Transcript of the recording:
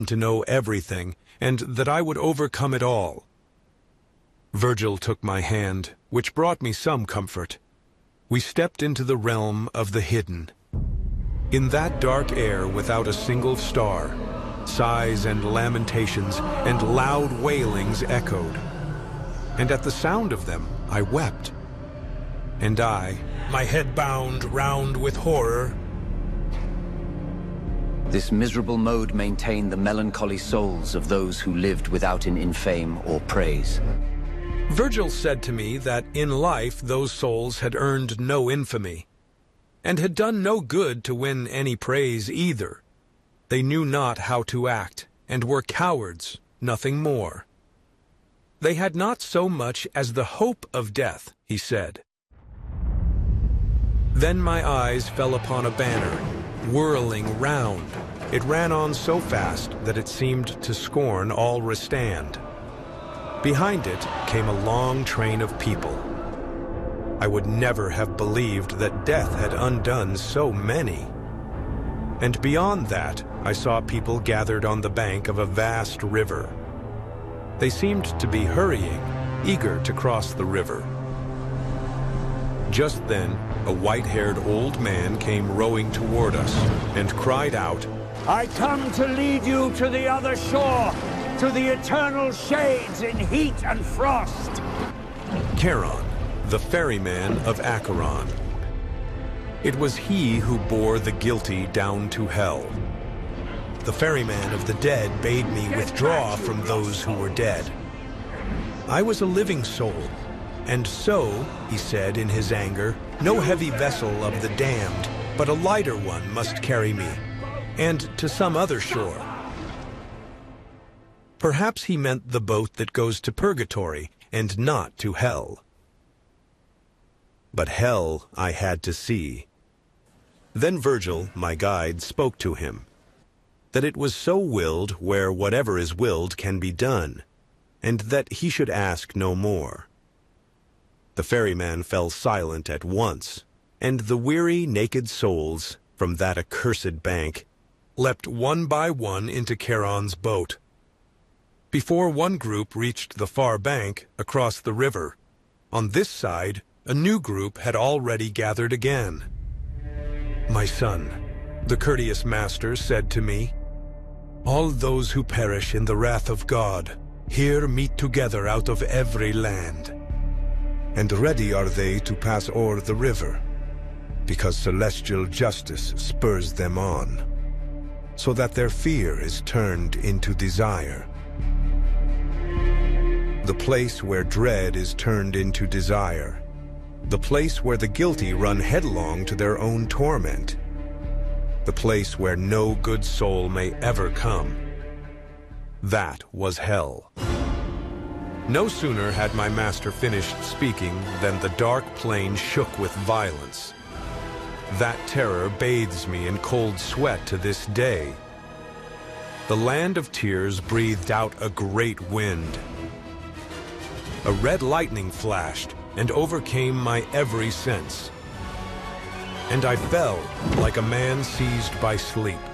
to know everything, and that I would overcome it all. Virgil took my hand, which brought me some comfort. We stepped into the realm of the hidden. In that dark air without a single star, sighs and lamentations and loud wailings echoed. And at the sound of them, I wept. And I, my head bound round with horror. This miserable mode maintained the melancholy souls of those who lived without an infame or praise. Virgil said to me that in life those souls had earned no infamy, and had done no good to win any praise either. They knew not how to act, and were cowards, nothing more. They had not so much as the hope of death, he said. Then my eyes fell upon a banner, whirling round. It ran on so fast that it seemed to scorn all restand. Behind it came a long train of people. I would never have believed that death had undone so many. And beyond that, I saw people gathered on the bank of a vast river. They seemed to be hurrying, eager to cross the river. Just then, a white-haired old man came rowing toward us and cried out, "I come to lead you to the other shore, to the eternal shades in heat and frost." Charon, the ferryman of Acheron. It was he who bore the guilty down to hell. The ferryman of the dead bade me withdraw from those who were dead. I was a living soul, and so, he said in his anger, no heavy vessel of the damned, but a lighter one must carry me, and to some other shore. Perhaps he meant the boat that goes to purgatory, and not to hell. But hell I had to see. Then Virgil, my guide, spoke to him, that it was so willed where whatever is willed can be done, and that he should ask no more. The ferryman fell silent at once, and the weary, naked souls from that accursed bank leapt one by one into Charon's boat. Before one group reached the far bank across the river, on this side, a new group had already gathered again. "My son," the courteous master said to me, "all those who perish in the wrath of God here meet together out of every land. And ready are they to pass o'er the river, because celestial justice spurs them on, so that their fear is turned into desire. The place where dread is turned into desire, the place where the guilty run headlong to their own torment, the place where no good soul may ever come. That was hell." No sooner had my master finished speaking than the dark plain shook with violence. That terror bathes me in cold sweat to this day. The land of tears breathed out a great wind. A red lightning flashed and overcame my every sense. And I fell like a man seized by sleep.